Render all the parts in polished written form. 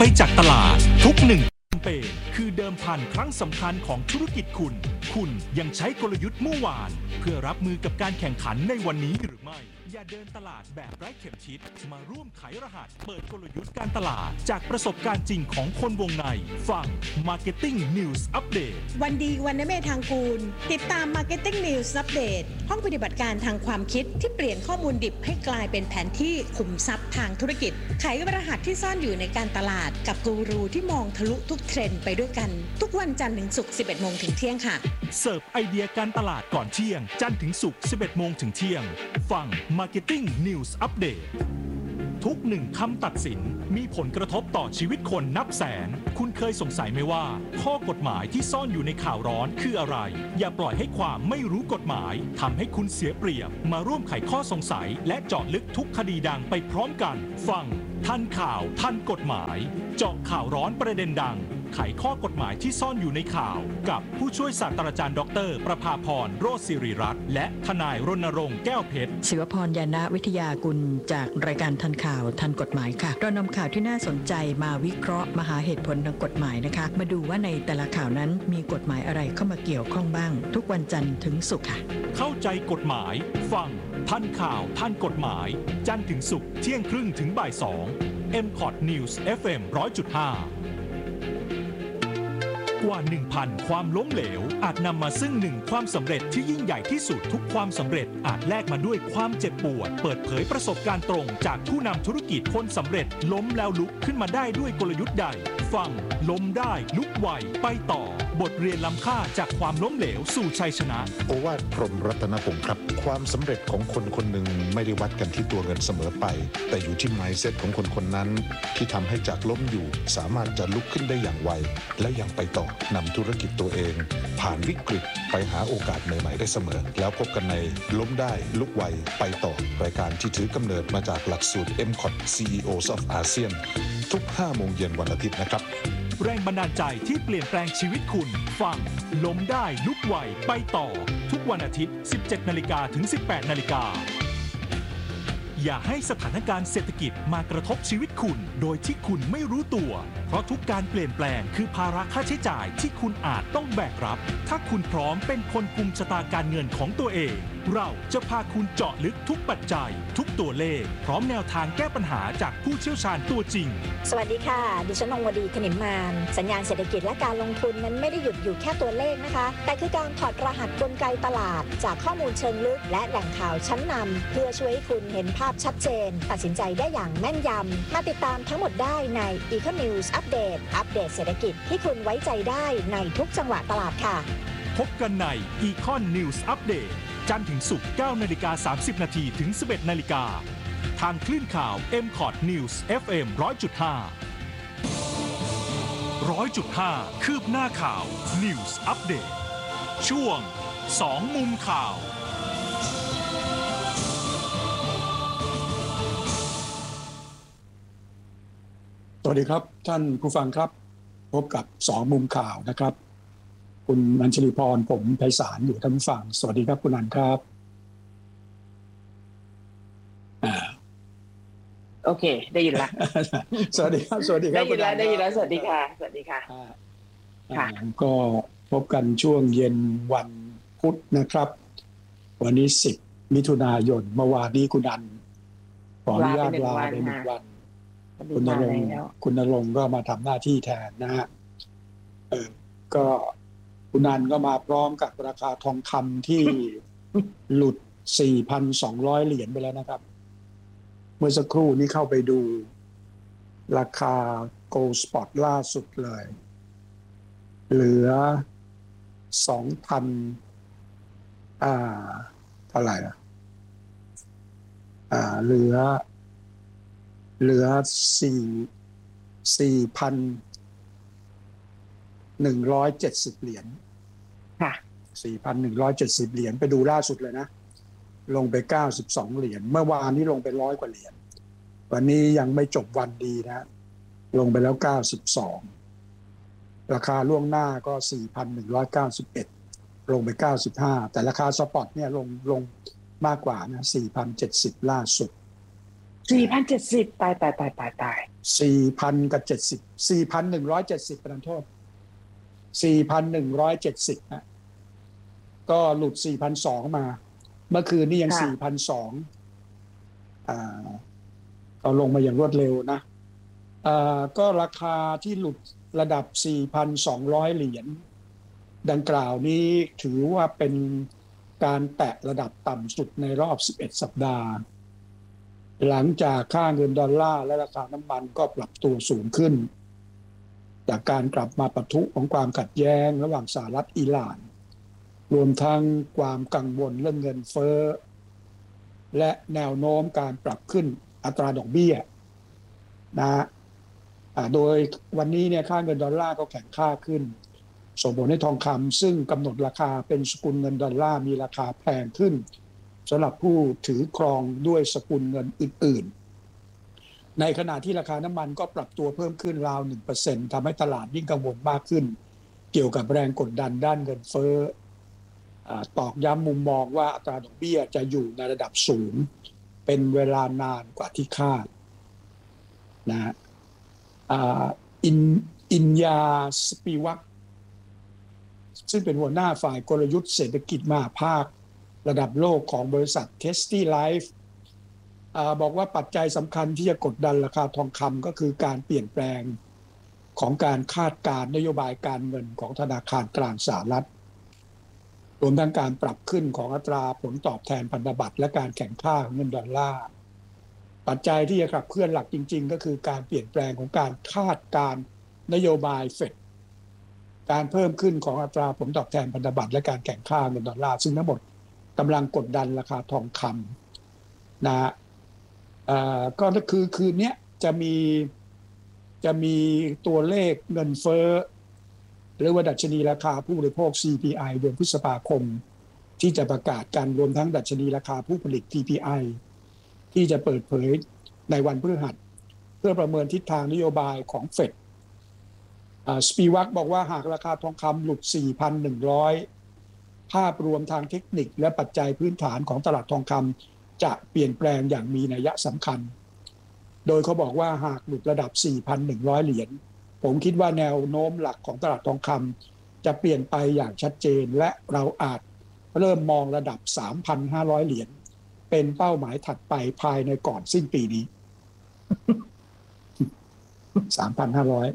ไปจากตลาดทุก1แคมเปญคือเดิมพันครั้งสำคัญของธุรกิจคุณยังใช้กลยุทธ์เมื่อวานเพื่อรับมือกับการแข่งขันในวันนี้หรือไม่อย่าเดินตลาดแบบไร้เข็มทิศมาร่วมไขรหัสเปิดกลยุทธ์การตลาดจากประสบการณ์จริงของคนวงในฟัง Marketing News Update วันดีวันนเมธทางกูลติดตาม Marketing News Update ห้องปฏิบัติการทางความคิดที่เปลี่ยนข้อมูลดิบให้กลายเป็นแผนที่ขุมทรัพย์ทางธุรกิจไขรหัสที่ซ่อนอยู่ในการตลาดกับกูรูที่มองทะลุทุกเทรนด์ไปด้วยกันทุกวันจันทร์ถึงศุกร์ 11 โมงถึงเที่ยงค่ะเสิร์ฟไอเดียการตลาดก่อนเที่ยงจันทร์ถึงศุกร์ 11 โมงถึงเที่ยงฟัง Marketing News Update ทุก1คำตัดสินมีผลกระทบต่อชีวิตคนนับแสนคุณเคยสงสัยไหมว่าข้อกฎหมายที่ซ่อนอยู่ในข่าวร้อนคืออะไรอย่าปล่อยให้ความไม่รู้กฎหมายทำให้คุณเสียเปรียบมาร่วมไขข้อสงสัยและเจาะลึกทุกคดีดังไปพร้อมกันฟังทันข่าวทันกฎหมายเจาะข่าวร้อนประเด็นดังไขข้อกฎหมายที่ซ่อนอยู่ในข่าวกับผู้ช่วยศาสตราจารย์ดร.ประภาพรโรจน์ศิริรัตน์และทนายรณรงค์แก้วเพชรศิวพร ยานะวิทยากุลจากรายการทันข่าวทันกฎหมายค่ะเรานำข่าวที่น่าสนใจมาวิเคราะห์มาหาเหตุผลทางกฎหมายนะคะมาดูว่าในแต่ละข่าวนั้นมีกฎหมายอะไรเข้ามาเกี่ยวข้องบ้างทุกวันจันทร์ถึงศุกร์ค่ะเข้าใจกฎหมายฟังทันข่าวทันกฎหมายจันทร์ถึงศุกร์เที่ยงครึ่งถึงบ่าย2 MCOT News FM 100.5กว่า 1,000 ความล้มเหลวอาจนำมาซึ่ง1ความสำเร็จที่ยิ่งใหญ่ที่สุดทุกความสำเร็จอาจแลกมาด้วยความเจ็บปวดเปิดเผยประสบการณ์ตรงจากผู้นำธุรกิจคนสำเร็จล้มแล้วลุกขึ้นมาได้ด้วยกลยุทธ์ใดฟังล้มได้ลุกไหวไปต่อบทเรียนล้ำค่าจากความล้มเหลวสู่ชัยชนะโอวาทพรหมรัตนพงศ์ครับความสำเร็จของคนคนหนึ่งไม่ได้วัดกันที่ตัวเงินเสมอไปแต่อยู่ที่ mindset ของคนคนนั้นที่ทำให้จากล้มอยู่สามารถจะลุกขึ้นได้อย่างไวและยังไปต่อนำธุรกิจตัวเองผ่านวิกฤตไปหาโอกาสใหม่ๆได้เสมอแล้วพบกันในล้มได้ลุกไวไปต่อรายการที่ถือกำเนิดมาจากหลักสูตร MCOT CEOs of ASEAN ทุก 5 โมงเย็นวันอาทิตย์นะครับแรงบันดาลใจที่เปลี่ยนแปลงชีวิตคุณฟังล้มได้ลุกไหวไปต่อทุกวันอาทิตย์ 17 นาฬิกาถึง 18 นาฬิกาอย่าให้สถานการณ์เศรษฐกิจมากระทบชีวิตคุณโดยที่คุณไม่รู้ตัวเพราะทุกการเปลี่ยนแปลงคือภาระค่าใช้จ่ายที่คุณอาจต้องแบกรับถ้าคุณพร้อมเป็นคนกุมชะตาการเงินของตัวเองเราจะพาคุณเจาะลึกทุกปัจจัยทุกตัวเลขพร้อมแนวทางแก้ปัญหาจากผู้เชี่ยวชาญตัวจริงสวัสดีค่ะดิฉันนงวดีขนิมมานสัญญาณเศรษฐกิจและการลงทุนนั้นไม่ได้หยุดอยู่แค่ตัวเลขนะคะแต่คือการถอดรหัสกลไกตลาดจากข้อมูลเชิงลึกและแหล่งข่าวชั้นนำเพื่อช่วยให้คุณเห็นภาพชัดเจนตัดสินใจได้อย่างแม่นยำมาติดตามทั้งหมดได้ใน Econ News Update อัปเดตเศรษฐกิจที่คุณไว้ใจได้ในทุกจังหวะตลาดค่ะพบกันใน Econ News Update จันทร์ถึงศุกร์ 9:30 น. ถึง 11:00 น. ทางคลื่นข่าว MCOT News FM 100.5 คืบหน้าข่าว News Update ช่วง2มุมข่าวสวัสดีครับท่านผู้ฟังครับพบกับ2มุมข่าวนะครับคุณอัญชลีพรผมไพศาลอยู่ท่านผู้ฟังสวัสดีครับคุณอัญครับโอเคได้ยินละสวัสดีครับสวัสดีครับได้ยินแล้วสวัสดีค่ะสวัสดีค่ะค่ะก็พบกันช่วงเย็นวันพุธนะครับวันนี้10 มิถุนายนเมื่อวานนี้คุณอัญขออนุญาตลาไป1 วันคุณณรงค์ก็มาทำหน้าที่แทนนะฮะก็คุณนันก็มาพร้อมกับราคาทองคำที่หลุด 4,200 เหรียญไปแล้วนะครับเมื่อสักครู่นี้เข้าไปดูราคา Gold Spot ล่าสุดเลยเหลือ 2,000 เท่าไหร่ล่ะเหลือ 4,170 เหรียญค่ะ 4,170 เหรียญไปดูล่าสุดเลยนะลงไป92เหรียญเมื่อวานนี้ลงไป100 กว่าเหรียญวันนี้ยังไม่จบวันดีนะลงไปแล้ว92ราคาล่วงหน้าก็ 4,191 ลงไป95แต่ราคาสปอตเนี่ยลงมากกว่านะ 4,070 ล่าสุด 4,070ตาย 4,000 กับ 70 4,170 ประทานโทษ 4,170 นะก็หลุด 4,200 มาเมื่อคืนนี้ยัง 4,200 ก็ลงมาอย่างรวดเร็วนะก็ราคาที่หลุดระดับ 4,200 เหรียญดังกล่าวนี้ถือว่าเป็นการแตะระดับต่ำสุดในรอบ11 สัปดาห์หลังจากค่าเงินดอลลาร์และราคาน้ำมันก็ปรับตัวสูงขึ้นจากการกลับมาปะทุของความขัดแย้งระหว่างสหรัฐอิหร่านรวมทั้งความกังวลเรื่องเงินเฟ้อและแนวโน้มการปรับขึ้นอัตราดอกเบี้ยนะโดยวันนี้เนี่ยค่าเงินดอลลาร์ก็แข็งค่าขึ้นส่งผลให้ทองคำซึ่งกำหนดราคาเป็นสกุลเงินดอลลาร์มีราคาแพงขึ้นสำหรับผู้ถือครองด้วยสกุลเงินอื่นๆในขณะที่ราคาน้ำมันก็ปรับตัวเพิ่มขึ้นราว 1% ทำให้ตลาดยิ่งกังวลมากขึ้นเกี่ยวกับแรงกดดันด้านเงินเฟ้อตอกย้ำมุมมองว่าอัตราดอกเบี้ยจะอยู่ในระดับสูงเป็นเวลานานกว่าที่คาดนะอินยาสปีวักซึ่งเป็นหัวหน้าฝ่ายกลยุทธ์เศรษฐกิจมหาภาคระดับโลกของบริษัท Testy Life บอกว่าปัจจัยสำคัญที่จะกดดันราคาทองคำก็คือการเปลี่ยนแปลงของการคาดการณ์นโยบายการเงินของธนาคารกลางสหรัฐรวมทั้งการปรับขึ้นของอัตราผลตอบแทนพันธบัตรและการแข่งข้าของเงินดอลลาร์ปัจจัยที่จะขับเคลื่อนหลักจริงๆก็คือการเปลี่ยนแปลงของการคาดการณ์นโยบายเฟดการเพิ่มขึ้นของอัตราผลตอบแทนพันธบัตรและการแข่งข้าเงินดอลลาร์ซึ่งทั้งหมดกำลังกดดันราคาทองคำนะก็คือคืนนี้จะมีตัวเลขเงินเฟ้อหรือว่าดัชนีราคาผู้บริโภค CPI เดือนพฤษภาคมที่จะประกาศกันรวมทั้งดัชนีราคาผู้ผลิต PPI ที่จะเปิดเผยในวันพฤหัสเพื่อประเมินทิศทางนโยบายของเฟดสปีวักบอกว่าหากราคาทองคำหลุด 4,100 ภาพรวมทางเทคนิคและปัจจัยพื้นฐานของตลาดทองคำจะเปลี่ยนแปลงอย่างมีนัยสำคัญโดยเขาบอกว่าหากหลุดระดับ 4,100 เหรียญผมคิดว่าแนวโน้มหลักของตลาดทองคำจะเปลี่ยนไปอย่างชัดเจนและเราอาจเริ่มมองระดับ 3,500 เหรียญเป็นเป้าหมายถัดไปภายในก่อนสิ้นปีนี้ 3,500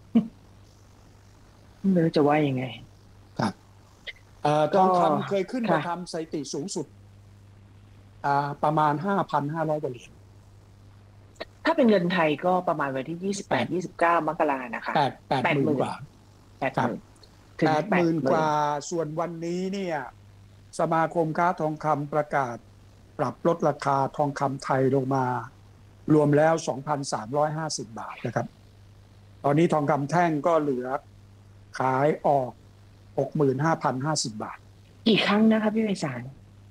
ไม่รู้จะว่ายังไงครับทองคำเคยขึ้นมาทำสถิติสูงสุดประมาณ 5,500 กว่าเหรียญถ้าเป็นเงินไทยก็ประมาณวันที่ 28-29 มกรานะคะ 80,000 กว่า 80,000 กว่าส่วนวันนี้เนี่ยสมาคมค้าทองคำประกาศปรับลดราคาทองคำไทยลงมารวมแล้ว 2,350 บาทนะครับตอนนี้ทองคำแท่งก็เหลือขายออก 65,050 บาทกี่ครั้งนะคะพี่ไพศาล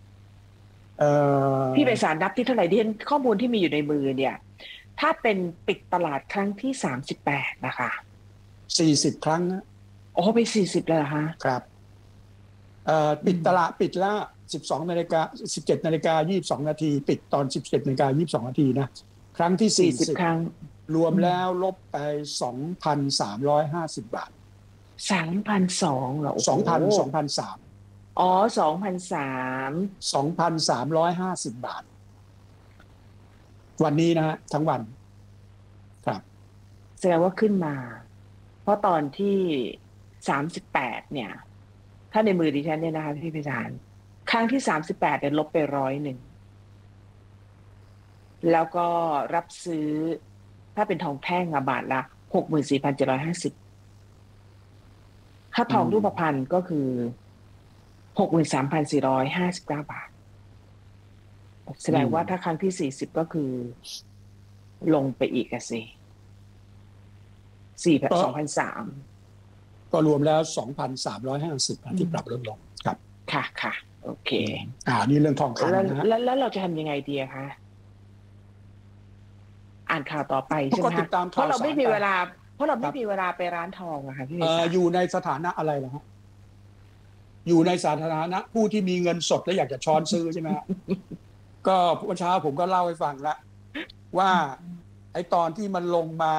พี่ไพศาลนับที่เท่าไหร่ที่ข้อมูลที่มีอยู่ในมือเนี่ยถ้าเป็นปิดตลาดครั้งที่38นะคะ 40 ครั้งนะไป40เลยเหรอคะครับปิดตลาดปิดแล้ว 17:22 น. ปิดตอน 17:22 น. นะครั้งที่40 ครั้งรวมแล้วลบไป 2,350 บาท 3,200 เหรอ 2,300 2,350 บาทวันนี้นะฮะทั้งวันครับแสดงว่าขึ้นมาเพราะตอนที่38เนี่ยถ้าในมือดิฉันเนี่ยนะคะพี่ไพศาลครั้งที่38เนี่ยลบไป100แล้วก็รับซื้อถ้าเป็นทองแท่งบาทละ 64,750 ถ้าทองรูปพรรณก็คือ 63,459 บาทแสดงว่าถ้าครั้งที่40ก็คือลงไปอีกสิ2,300 ก็รวมแล้ว 2,350 ที่ปรับลดลงครับค่ะโอเคนี่เรื่องทองคำนะฮะแล้วเราจะทำยังไงดีคะอ่านข่าวต่อไปใช่ไหมเพราะเราไม่มีเวลาไปร้านทองอะค่ะพี่อยู่ในสถานะอะไรล่ะฮะอยู่ในสถานะผู้ที่มีเงินสดและอยากจะช้อนซื้อใช่ไหมฮะก็เมื่อเช้าผมก็เล่าให้ฟังแล้วว่าไอ้ตอนที่มันลงมา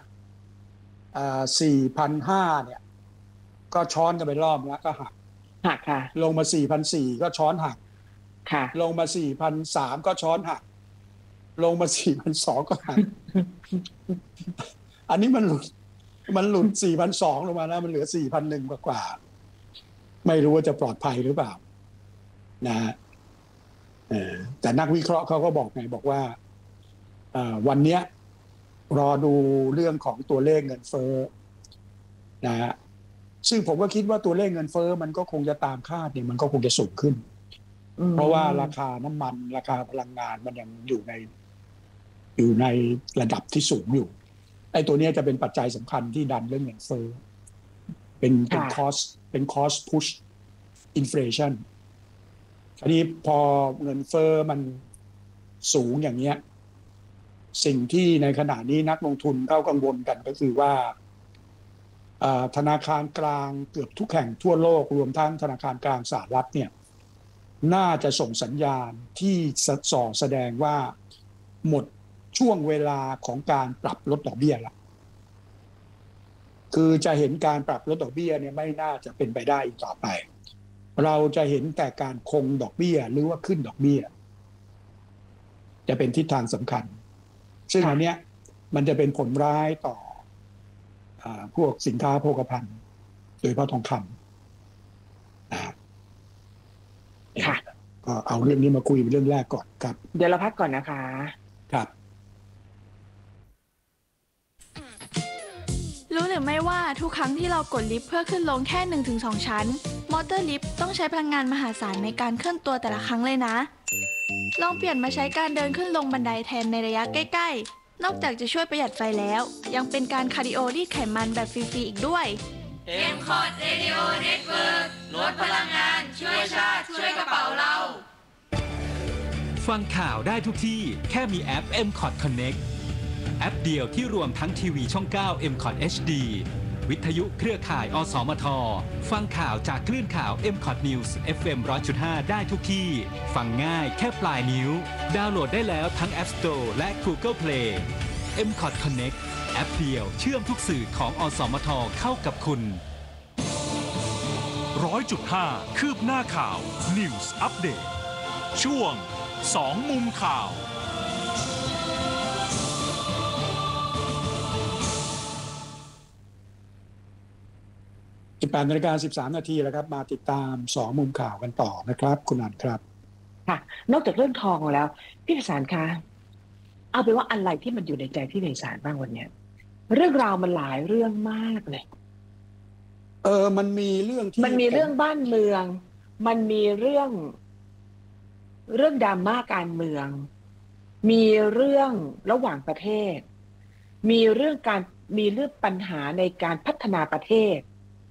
4,500 เนี่ยก็ช้อนกันไปรอบแล้วก็หักค่ะลงมา 4,400 ก็ช้อนหักค่ะลงมา 4,300 ก็ช้อนหักลงมา 4,200 ก็หัก อันนี้มันหลุด 4,200 ลงมาแล้วมันเหลือ 4,100 กว่าไม่รู้ว่าจะปลอดภัยหรือเปล่านะแต่นักวิเคราะห์เขาก็บอกไงบอกว่าวันนี้รอดูเรื่องของตัวเลขเงินเฟ้อนะฮะซึ่งผมก็คิดว่าตัวเลขเงินเฟ้อมันก็คงจะตามคาดเนี่ยมันก็คงจะสูงขึ้นเพราะว่าราคาน้ำมันราคาพลังงานมันยังอยู่ในระดับที่สูงอยู่ไอ้ตัวนี้จะเป็นปัจจัยสำคัญที่ดันเรื่องเงินเฟ้อเป็นcost push inflation ทีนี้พอเงินเฟ้อมันสูงอย่างเงี้ยสิ่งที่ในขณะนี้นักลงทุนเขากังวลกันก็คือว่าธนาคารกลางเกือบทุกแห่งทั่วโลกรวมทั้งธนาคารกลางสหรัฐเนี่ยน่าจะส่งสัญญาณที่ส่อแสดงว่าหมดช่วงเวลาของการปรับลดดอกเบี้ยแล้วคือจะเห็นการปรับลดดอกเบี้ยเนี่ยไม่น่าจะเป็นไปได้อีกต่อไปเราจะเห็นแต่การคงดอกเบี้ยหรือว่าขึ้นดอกเบี้ยจะเป็นทิศทางสำคัญซึ่งอันเนี้ยมันจะเป็นผลร้ายต่อพวกสินค้าโภคภัณฑ์โดยเฉพาะทองคำค่ะก็เอาเรื่องนี้มาคุยเป็นเรื่องแรกก่อนครับเดี๋ยวเราพักก่อนนะคะครับรู้หรือไม่ว่าทุกครั้งที่เรากดลิฟต์เพื่อขึ้นลงแค่ 1-2 ชั้นมอเตอร์ลิฟต์ต้องใช้พลังงานมหาศาลในการเคลื่อนตัวแต่ละครั้งเลยนะลองเปลี่ยนมาใช้การเดินขึ้นลงบันไดแทนในระยะใกล้ๆนอกจากจะช่วยประหยัดไฟแล้วยังเป็นการคาร์ดิโอรีดไขมันแบบฟรีๆอีกด้วย M-Cot Radio Network ลดพลังงานช่วยชาติช่วยกระเป๋าเราฟังข่าวได้ทุกที่แค่มีแอป M-Cot Connect แอปเดียวที่รวมทั้งทีวีช่อง 9 M-Cot HD วิทยุเครือข่ายอสมทฟังข่าวจากคลื่นข่าว M-Cot News FM 100.5 ได้ทุกที่ฟังง่ายแค่ปลายนิ้วดาวน์โหลดได้แล้วทั้ง App Store และ Google Play M-Cot Connect แอปเดียวเชื่อมทุกสื่อของอสมทเข้ากับคุณ 100.5 คืบหน้าข่าว News Update ช่วง2มุมข่าว 18:13 น.แล้วครับมาติดตาม2มุมข่าวกันต่อนะครับคุณอันครับค่ะนอกจากเรื่องทองแล้วพี่ไพศาลคะเอาเป็นว่าอะไรที่มันอยู่ในใจพี่ไพศาลบ้างวันนี้เรื่องราวมันหลายเรื่องมากเลยมันมีเรื่องที่มันมีเรื่องบ้านเมืองมันมีเรื่องดราม่าการเมืองมีเรื่องระหว่างประเทศมีเรื่องปัญหาในการพัฒนาประเทศ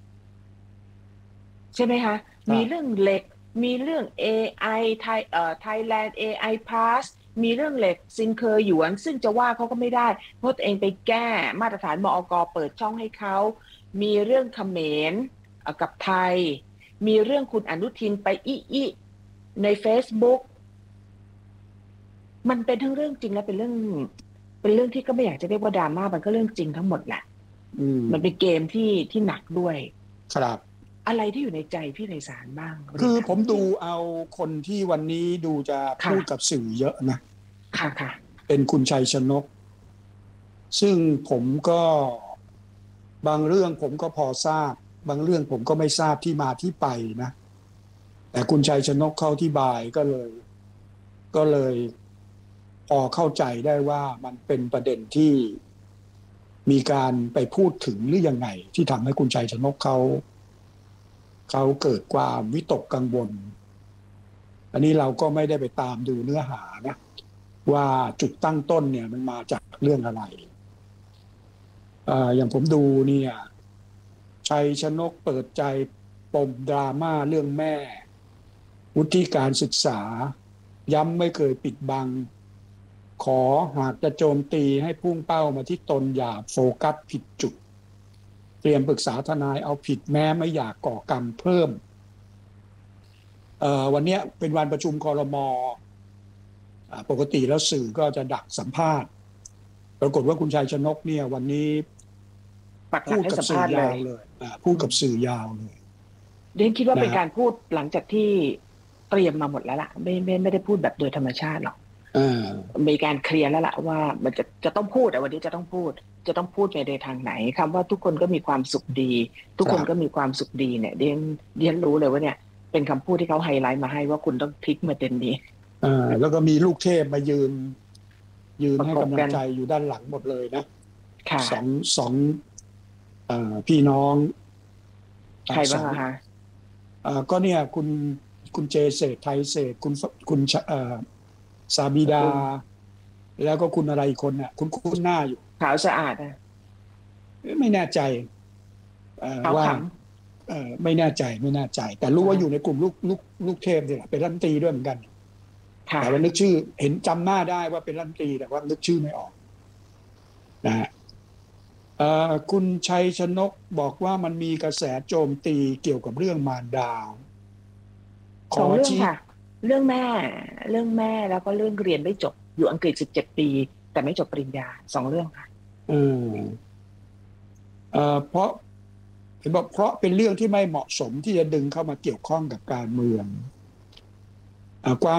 ใช่ไหมคะมีเรื่องเหล็กมีเรื่อง AI Thailand AI Pass มีเรื่องเหล็กซิงเคอร์หยวนซึ่งจะว่าเขาก็ไม่ได้เพราะตัวเองไปแก้มาตรฐานมอก.เปิดช่องให้เขามีเรื่องเขมรกับไทยมีเรื่องคุณอนุทินไปอิใน Facebook มันเป็นทั้งเรื่องจริงและเป็นเรื่องที่ก็ไม่อยากจะเรียกว่าดราม่ามันก็เรื่องจริงทั้งหมดแหละมันเป็นเกมที่หนักด้วยครับอะไรที่อยู่ในใจพี่ไพศาลบ้างคือผมดูเอาคนที่วันนี้ดูจะพูดกับสื่อเยอะนะค่ะเป็นคุณชัยชนกซึ่งผมก็บางเรื่องผมก็พอทราบบางเรื่องผมก็ไม่ทราบที่มาที่ไปนะแต่คุณชัยชนกเขาอธิบายก็เลยพอเข้าใจได้ว่ามันเป็นประเด็นที่มีการไปพูดถึงหรือยังไงที่ทำให้คุณชัยชนกเขาเกิดความวิตกกังวลอันนี้เราก็ไม่ได้ไปตามดูเนื้อหานะว่าจุดตั้งต้นเนี่ยมันมาจากเรื่องอะไรอย่างผมดูเนี่ยชัยชนกเปิดใจปมดราม่าเรื่องแม่วุฒิการศึกษาย้ำไม่เคยปิดบังขอหากจะโจมตีให้พุ่งเป้ามาที่ตนอย่าโฟกัสผิดจุดเตรียมปรึกษาทนายเอาผิดแม้ไม่อยากก่อกรรมเพิ่มวันนี้เป็นวันประชุมครม.ปกติแล้วสื่อก็จะดักสัมภาษณ์ปรากฏว่าคุณชัยชนกเนี่ยวันนี้พูดกับสื่อยาวเลยพูดกับสื่อยาวเลยเดนคิดว่าเป็นการพูดหลังจากที่เตรียมมาหมดแล้วล่ะไม่ได้พูดแบบโดยธรรมชาติหรอกมีการเคลียร์แล้วล่ะว่ามันจะต้องพูดวันนี้จะต้องพูดในทางไหนคำว่าทุกคนก็มีความสุขดีทุกคนก็มีความสุขดีเนี่ยเดียนรู้เลยว่าเนี่ยเป็นคำพูดที่เขาไฮไลท์มาให้ว่าคุณต้องพลิกมาเต็มนี้แล้วก็มีลูกเทพมายืนให้กำลังใจอยู่ด้านหลังหมดเลยนะสองพี่น้องใครบ้างคะก็เนี่ยคุณเจเศรษฐ์ไทยเศรษฐ์คุณสาบิดาแล้วก็คุณอะไรอีกคนน่ะคุณหน้าอยู่ขาวสะอาดไม่แน่ใจว่าไม่แน่ใจแต่รู้ว่าอยู่ในกลุ่มลูกเทพเนี่ยเป็นรัฐมนตรีด้วยเหมือนกันแต่ว่านึกชื่อเห็นจำหน้าได้ว่าเป็นรัฐมนตรีแต่ว่านึกชื่อไม่ออกนะฮะคุณชัยชนกบอกว่ามันมีกระแสโจมตีเกี่ยวกับเรื่องมารดาขอชี้ค่ะเรื่องแม่แล้วก็เรื่องเรียนไม่จบอยู่อังกฤษ17 ปีแต่ไม่จบปริญญา2เรื่องค่ะเพราะเห็นบอกเพราะเป็นเรื่องที่ไม่เหมาะสมที่จะดึงเข้ามาเกี่ยวข้องกับการเมืองความ